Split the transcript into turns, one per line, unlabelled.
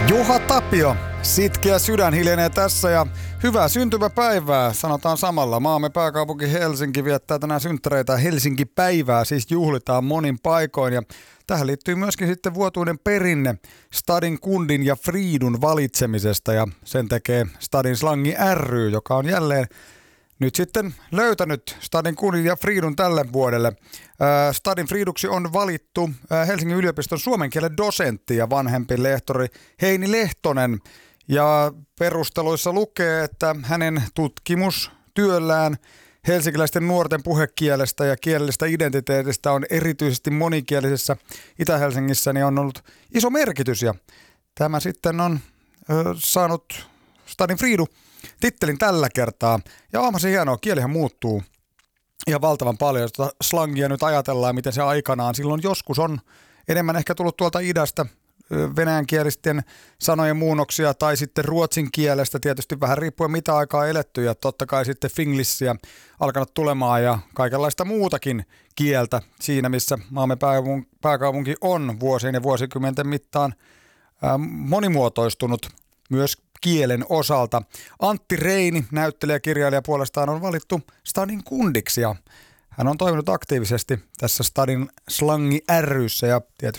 Juha Tapio, sitkeä sydän hiljenee tässä ja hyvää syntymäpäivää, sanotaan samalla. Maamme pääkaupunki Helsinki viettää tänään synttäreitä. Helsinki-päivää siis juhlitaan monin paikoin ja tähän liittyy myöskin sitten vuotuinen perinne Stadin kundin ja Friidun valitsemisesta ja sen tekee Stadin Slangi ry, joka on jälleen nyt sitten löytänyt Stadin kundin ja Friidun tälle vuodelle. Stadin Friiduksi on valittu Helsingin yliopiston suomen kielen dosentti ja vanhempi lehtori Heini Lehtonen. Ja perusteluissa lukee, että hänen tutkimustyöllään helsinkiläisten nuorten puhekielestä ja kielellisestä identiteetistä on erityisesti monikielisessä Itä-Helsingissä niin on ollut iso merkitys. Ja tämä sitten on saanut Stadin Friidu tittelin tällä kertaa. Ja onhan se hienoa, kielihän muuttuu ihan valtavan paljon. Jos slangia nyt ajatellaan, miten se aikanaan silloin joskus on enemmän ehkä tullut tuolta idästä, venäjänkielisten sanojen muunnoksia tai sitten ruotsin kielestä tietysti vähän riippuen mitä aikaa eletty ja totta kai sitten finglissiä alkanut tulemaan ja kaikenlaista muutakin kieltä siinä, missä maamme pääkaupunki on vuosien ja vuosikymmenten mittaan monimuotoistunut myös kielen osalta. Antti Reini, näyttelijä ja kirjailija puolestaan on valittu Stadin kundiksi ja hän on toiminut aktiivisesti tässä Stadin Slangi ry:ssä ja tietysti